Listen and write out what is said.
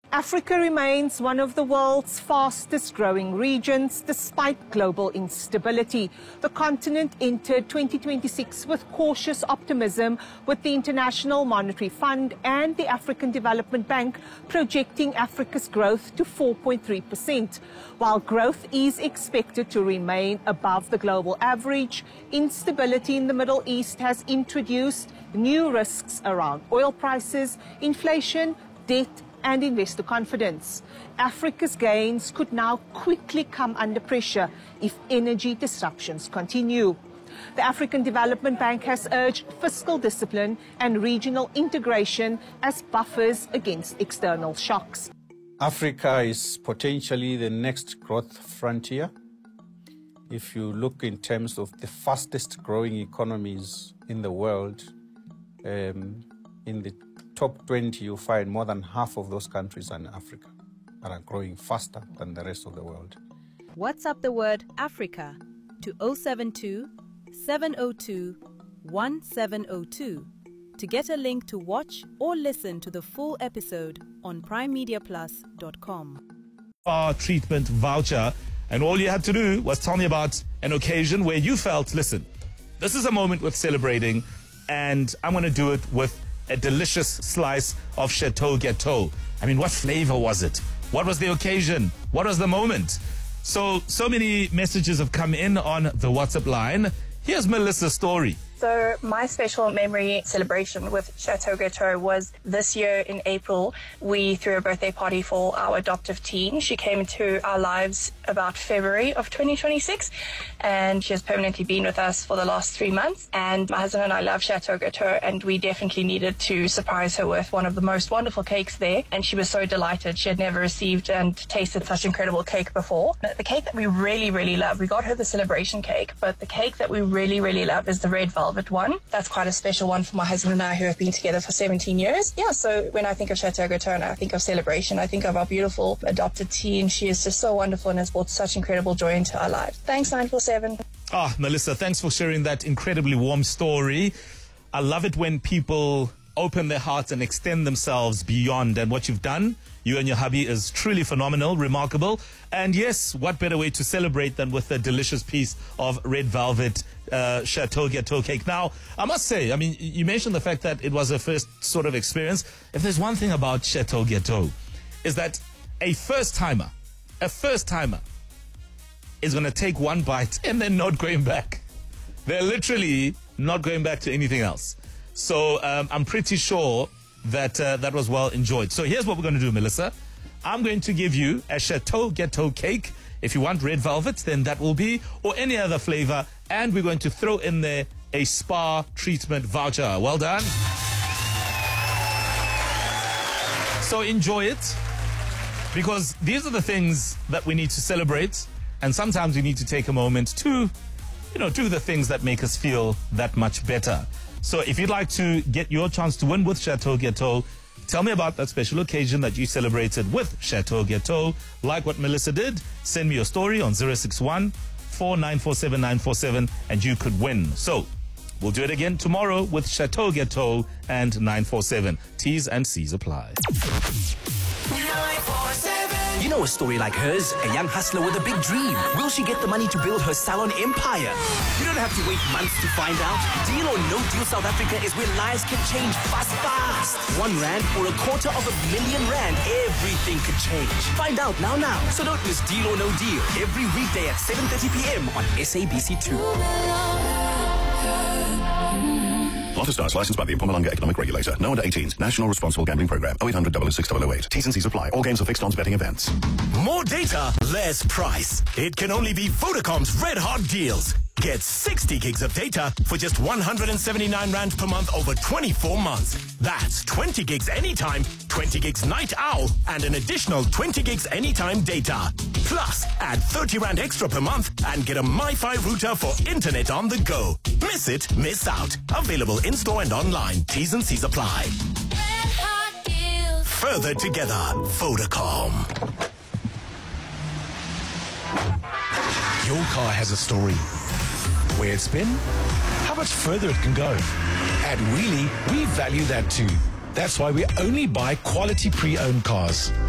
Africa remains one of the world's fastest growing regions despite global instability. The continent entered 2026 with cautious optimism, with the International Monetary Fund and the African Development Bank projecting Africa's growth to 4.3%. While growth is expected to remain above the global average, instability in the Middle East has introduced new risks around oil prices, inflation, debt, and investor confidence. Africa's gains could now quickly come under pressure if energy disruptions continue. The African Development Bank has urged fiscal discipline and regional integration as buffers against external shocks. Africa is potentially the next growth frontier. If you look in terms of the fastest growing economies in the world, in the top 20, you'll find more than half of those countries are in Africa and are growing faster than the rest of the world. WhatsApp the word Africa to 072 702 1702 to get a link to watch or listen to the full episode on primemediaplus.com. Our treatment voucher, and all you had to do was tell me about an occasion where you felt, listen, this is a moment worth celebrating, and I'm going to do it with a delicious slice of Chateau Gâteau. I mean, what flavor was it? What was the occasion? What was the moment? So many messages have come in on the WhatsApp line. Here's Melissa's story. So my special memory celebration with Chateau Gâteau was this year in April. We threw a birthday party for our adoptive teen. She came into our lives about February of 2026, and she has permanently been with us for the last 3 months. And my husband and I love Chateau Gâteau, and we definitely needed to surprise her with one of the most wonderful cakes there. And she was so delighted. She had never received and tasted such incredible cake before. The cake that we really, really love, we got her the celebration cake, but the cake that we really, really love is the red velvet one. That's quite a special one for my husband and I, who have been together for 17 years. Yeah, so when I think of Chateau Gâteau and I think of celebration, I think of our beautiful adopted teen. She is just so wonderful and has brought such incredible joy into our lives. Thanks, 947. Melissa, thanks for sharing that incredibly warm story. I love it when people open their hearts and extend themselves beyond, and what you've done, you and your hubby, is truly phenomenal, remarkable. And yes, what better way to celebrate than with a delicious piece of red velvet Chateau Gâteau cake. Now, I must say, I mean, you mentioned the fact that it was a first sort of experience. If there's one thing about Chateau Gâteau, is that a first timer is going to take one bite and then not going back. They're literally not going back to anything else. So I'm pretty sure that that was well enjoyed. So here's what we're going to do, Melissa. I'm going to give you a Chateau Gâteau cake. If you want red velvet, then that will be, or any other flavor. And we're going to throw in there a spa treatment voucher. Well done. So enjoy it, because these are the things that we need to celebrate. And sometimes we need to take a moment to, do the things that make us feel that much better. So if you'd like to get your chance to win with Chateau Gâteau, tell me about that special occasion that you celebrated with Chateau Gâteau. Like what Melissa did, send me your story on 061 4947 947 and you could win. So we'll do it again tomorrow with Chateau Gâteau and 947. T's and C's apply. 947. You know a story like hers, a young hustler with a big dream. Will she get the money to build her salon empire? You don't have to wait months to find out. Deal or No Deal South Africa is where lives can change fast. R1 or R250,000, everything could change. Find out now. So don't miss Deal or No Deal every weekday at 7:30 p.m. on SABC2. Lotto Stars, licensed by the Mpumalanga Economic Regulator. No under 18s. National Responsible Gambling Program. 0800 006 008. T's and C's apply. All games are fixed odds betting events. More data, less price. It can only be Vodacom's Red Hot Deals. Get 60 gigs of data for just 179 Rand per month over 24 months. That's 20 gigs anytime, 20 gigs night owl, and an additional 20 gigs anytime data. Plus, add 30 Rand extra per month and get a MiFi router for internet on the go. Miss it, miss out. Available in-store and online. T's and C's apply. Further together, Vodacom. Your car has a story. Where it's been, how much further it can go. At Wheelie, we value that too. That's why we only buy quality pre-owned cars.